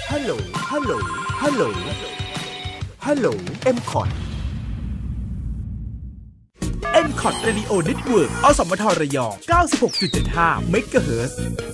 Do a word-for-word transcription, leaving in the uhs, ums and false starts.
ฮัลโหลฮัลโหลฮัลโหลฮัลโหล เอ็ม คอท เอ็ม คอท Radio Network อสมทระยอง เก้าสิบหกจุดเจ็ดห้า เมกะเฮิรตซ์